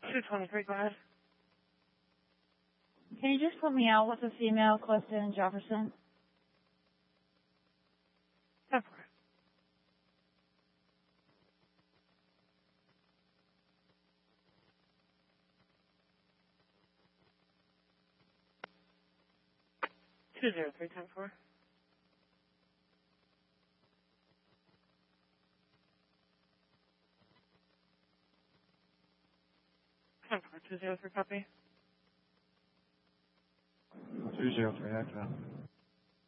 223, go ahead. Can you just put me out with a female, Clifton Jefferson? Go for it. Two zero three 10-4. 203 copy. 203 active.